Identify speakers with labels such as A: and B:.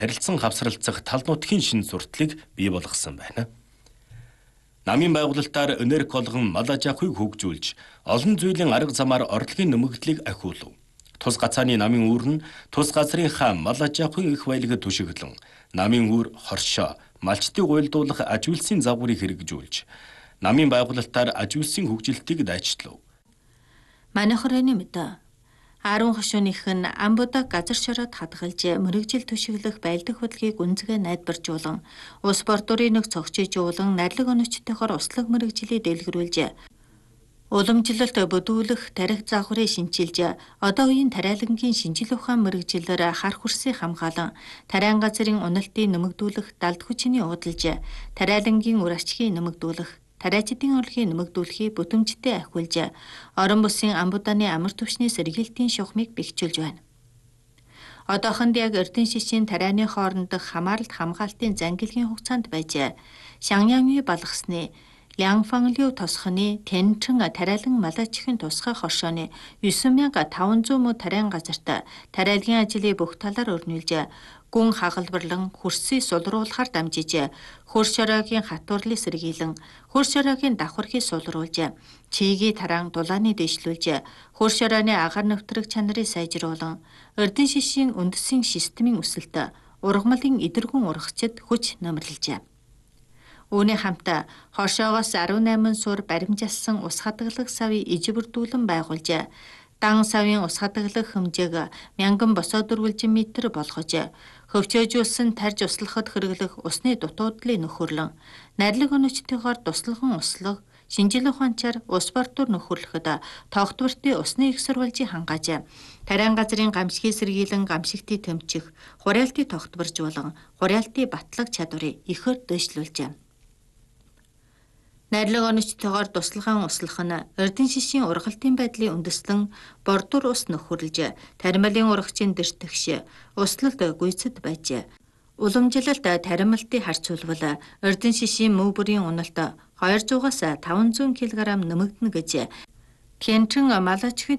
A: харилцан хавсралцах тал нутгийн шин сурталыг бий болгосон байна. Намын байгуулалтаар энерги болгон мал аж ахуйг хөгжүүлж, олон зүйлийн арга замаар орлогын нэмэгдлийг ахиулав. Тус гацааны намын үүр нь тус газрынхаа мал аж ахуйн их баялагд түшиглэн, намын үүр хоршоо, малчдыг уйлдуулах аж үйлсийн загварыг хэрэгжүүлж, намын байгуулалтаар аж үйлсийн хөгжилтийг дайчлав.
B: Манайх хорооны мэдээ. 10 хошууных нь амбудаг газар шороод хадгалж мэрэгжил түшиглэх байлдах хөдөлгөөийг үнцгээ найдваржуулан, улс бордурын нэг цогцжуулан найрлаг оногчтойгоор услаг мэрэгжилийг дэлгэрүүлж, уламжлалт бүдүүлэх тарих загварыг шинчилж, одоо үеийн тариалангийн шинжил ухаан мэрэгжилээр хар хөрсийг хамгаалан, тариан газрын уналтыг нэмэгдүүлэх далд хүчний уудалж, тариалангийн үр ачгийг нэмэгдүүлэх, тариачдын орлогыг нэмэгдүүлэхийг бүтэмжтэй ахиулж, орон бүсийн амбудааны амар түвшний сэргийлтийн шухмыг бэхжүүлж байна. Одоохонд яг Эрдэнэ шишийн тарианы хоорондох хамааралт хамгаалтын зангилгийн хугацаанд байж, Шаньянгүй балгасны Лянфанлиу тосхны Тэнчэн тариалан мал аж ахуйн тусгай хоршооны 9500 муу тариан газарт тариалгын ажлыг бүх талаар өрнүүлж, гүн хагалбарлан хөрсийг сулруулахаар дамжиж, хөрш оройгийн хатуурлыг сэргийлэн, хөрш оройгийн давхархыг сулруулж, чигийг тараан дулааны дэвшлүүлж, хөрш оройны агаар нэвтрэх чанарыг сайжруулан, Эрдэнэ шишийн үндэсийн системийн өсөлт, ургамлын эдэргүн ургачид хүч нэмэрлэжээ. Үүний хамт хошоогоос 18 сур баримжаасан ус хадгалах савыг ижбэрдүүлэн байгуулж, дан савын ус хадгалах хэмжээг 1000 босоо дөрвөлжин метр болгож, хөвчөөжүүлсэн тарж услахад хэрэглэх усны дутуудлыг нөхөрлөн, найрлаг оногчтойгоор туслаган услах, шинжил ухаанчаар ус бордуур нөхөрлөхөд тогтвортой усны их сурвалжийг хангааж, тариан газрын гамшигыг сэргийлэн гамшигтыг тэмчих, хураалтыг тогтворжуулан, хураалтын батлаг чадварыг ихээр дэвшлүүлжээ. Найрлаг оногчтойгоор туслаган услах нь Эрдэнэ шишийн ургалтын байдлыг үндэслэн бордуур ус нөхөрлөж, тарималын ургачийн дэртгш, услалд гүйцэд байж, уламжлалт тарималтыг харьцуулбал Эрдэнэ шишийн мөв бүрийн уналт 200-аас 500 кг нэмэгдэнэ гэж Тянчэн мал аж ахуйн